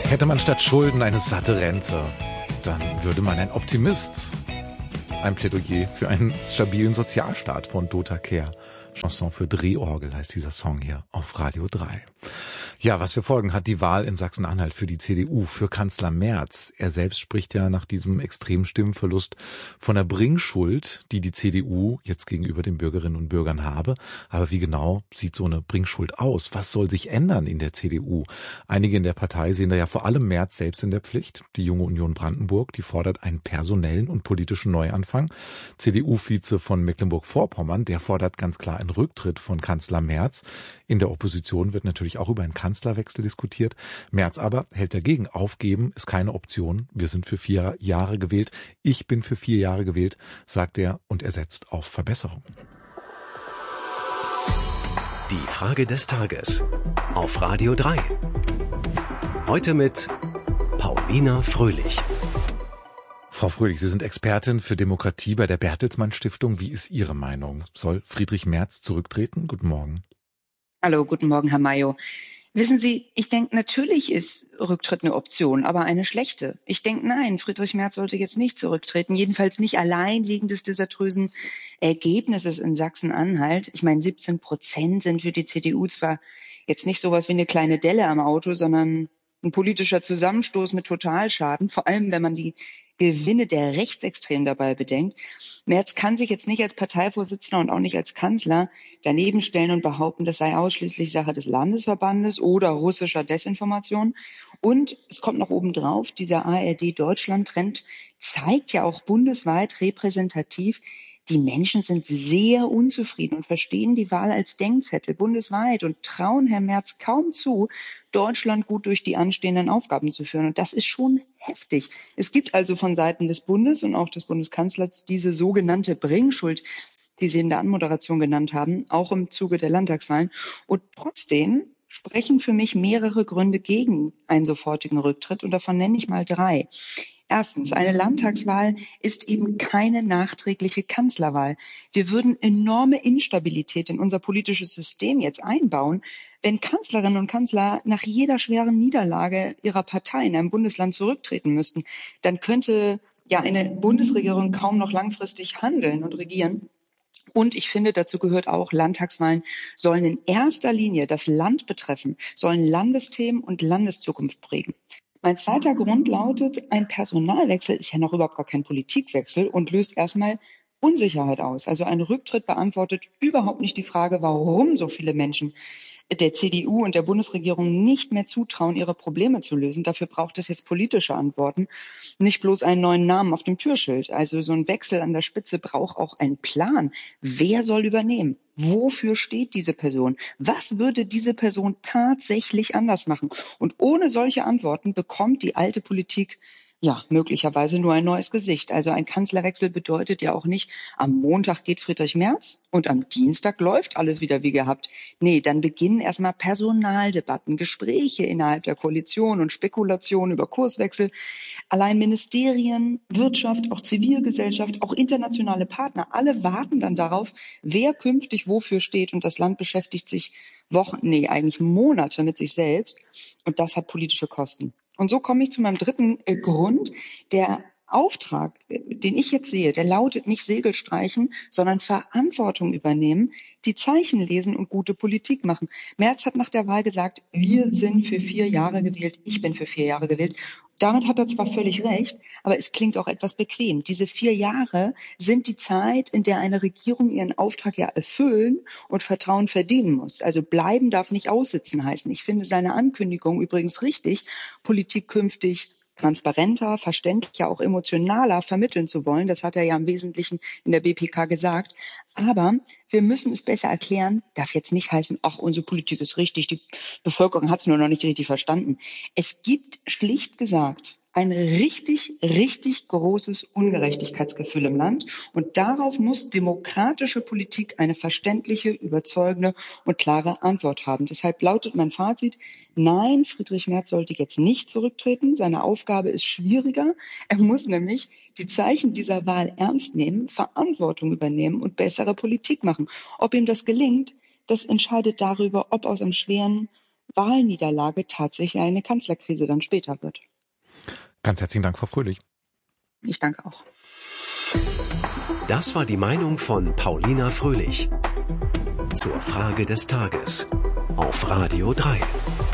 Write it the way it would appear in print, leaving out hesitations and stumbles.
Hätte man statt Schulden eine satte Rente, dann würde man ein Optimist. Ein Plädoyer für einen stabilen Sozialstaat von Dota Kehr. Chanson für Drehorgel heißt dieser Song hier auf Radio 3. Ja, was für Folgen hat die Wahl in Sachsen-Anhalt für die CDU, für Kanzler Merz? Er selbst spricht ja nach diesem extremen Stimmenverlust von der Bringschuld, die die CDU jetzt gegenüber den Bürgerinnen und Bürgern habe. Aber wie genau sieht so eine Bringschuld aus? Was soll sich ändern in der CDU? Einige in der Partei sehen da ja vor allem Merz selbst in der Pflicht. Die Junge Union Brandenburg, die fordert einen personellen und politischen Neuanfang. CDU-Vize von Mecklenburg-Vorpommern, der fordert ganz klar einen Rücktritt von Kanzler Merz. In der Opposition wird natürlich auch über einen Kanzlerwechsel diskutiert. Merz aber hält dagegen. Aufgeben ist keine Option. Wir sind für 4 Jahre gewählt. Ich bin für 4 Jahre gewählt, sagt er, und er setzt auf Verbesserung. Die Frage des Tages auf Radio 3. Heute mit Paulina Fröhlich. Frau Fröhlich, Sie sind Expertin für Demokratie bei der Bertelsmann Stiftung. Wie ist Ihre Meinung? Soll Friedrich Merz zurücktreten? Guten Morgen. Hallo, guten Morgen, Herr Mayo. Wissen Sie, ich denke, natürlich ist Rücktritt eine Option, aber eine schlechte. Ich denke, nein, Friedrich Merz sollte jetzt nicht zurücktreten, jedenfalls nicht allein wegen des desaströsen Ergebnisses in Sachsen-Anhalt. Ich meine, 17% sind für die CDU zwar jetzt nicht sowas wie eine kleine Delle am Auto, sondern ein politischer Zusammenstoß mit Totalschaden, vor allem wenn man die Gewinne der Rechtsextremen dabei bedenkt. Merz kann sich jetzt nicht als Parteivorsitzender und auch nicht als Kanzler daneben stellen und behaupten, das sei ausschließlich Sache des Landesverbandes oder russischer Desinformation. Und es kommt noch oben drauf, dieser ARD-Deutschland-Trend zeigt ja auch bundesweit repräsentativ, die Menschen sind sehr unzufrieden und verstehen die Wahl als Denkzettel bundesweit und trauen Herrn Merz kaum zu, Deutschland gut durch die anstehenden Aufgaben zu führen. Und das ist schon heftig. Es gibt also von Seiten des Bundes und auch des Bundeskanzlers diese sogenannte Bringschuld, die Sie in der Anmoderation genannt haben, auch im Zuge der Landtagswahlen. Und trotzdem sprechen für mich mehrere Gründe gegen einen sofortigen Rücktritt. Und davon nenne ich mal 3. Erstens, eine Landtagswahl ist eben keine nachträgliche Kanzlerwahl. Wir würden enorme Instabilität in unser politisches System jetzt einbauen, wenn Kanzlerinnen und Kanzler nach jeder schweren Niederlage ihrer Partei in einem Bundesland zurücktreten müssten. Dann könnte ja eine Bundesregierung kaum noch langfristig handeln und regieren. Und ich finde, dazu gehört auch, Landtagswahlen sollen in erster Linie das Land betreffen, sollen Landesthemen und Landeszukunft prägen. Mein zweiter Grund lautet, ein Personalwechsel ist ja noch überhaupt gar kein Politikwechsel und löst erstmal Unsicherheit aus. Also ein Rücktritt beantwortet überhaupt nicht die Frage, warum so viele Menschen der CDU und der Bundesregierung nicht mehr zutrauen, ihre Probleme zu lösen. Dafür braucht es jetzt politische Antworten, nicht bloß einen neuen Namen auf dem Türschild. Also so ein Wechsel an der Spitze braucht auch einen Plan. Wer soll übernehmen? Wofür steht diese Person? Was würde diese Person tatsächlich anders machen? Und ohne solche Antworten bekommt die alte Politik ja möglicherweise nur ein neues Gesicht. Also ein Kanzlerwechsel bedeutet ja auch nicht, am Montag geht Friedrich Merz und am Dienstag läuft alles wieder wie gehabt. Nee, dann beginnen erstmal Personaldebatten, Gespräche innerhalb der Koalition und Spekulationen über Kurswechsel. Allein Ministerien, Wirtschaft, auch Zivilgesellschaft, auch internationale Partner, alle warten dann darauf, wer künftig wofür steht, und das Land beschäftigt sich eigentlich Monate mit sich selbst, und das hat politische Kosten. Und so komme ich zu meinem dritten Grund. Der Auftrag, den ich jetzt sehe, der lautet nicht Segel streichen, sondern Verantwortung übernehmen, die Zeichen lesen und gute Politik machen. Merz hat nach der Wahl gesagt, wir sind für 4 Jahre gewählt, ich bin für 4 Jahre gewählt. Damit hat er zwar völlig recht, aber es klingt auch etwas bequem. Diese 4 Jahre sind die Zeit, in der eine Regierung ihren Auftrag ja erfüllen und Vertrauen verdienen muss. Also bleiben darf nicht aussitzen heißen. Ich finde seine Ankündigung übrigens richtig, Politik künftig transparenter, verständlicher, auch emotionaler vermitteln zu wollen. Das hat er ja im Wesentlichen in der BPK gesagt. Aber wir müssen es besser erklären, darf jetzt nicht heißen, ach, unsere Politik ist richtig, die Bevölkerung hat es nur noch nicht richtig verstanden. Es gibt schlicht gesagt ein richtig, richtig großes Ungerechtigkeitsgefühl im Land. Und darauf muss demokratische Politik eine verständliche, überzeugende und klare Antwort haben. Deshalb lautet mein Fazit, nein, Friedrich Merz sollte jetzt nicht zurücktreten. Seine Aufgabe ist schwieriger. Er muss nämlich die Zeichen dieser Wahl ernst nehmen, Verantwortung übernehmen und bessere Politik machen. Ob ihm das gelingt, das entscheidet darüber, ob aus einem schweren Wahlniederlage tatsächlich eine Kanzlerkrise dann später wird. Ganz herzlichen Dank, Frau Fröhlich. Ich danke auch. Das war die Meinung von Paulina Fröhlich zur Frage des Tages auf Radio 3.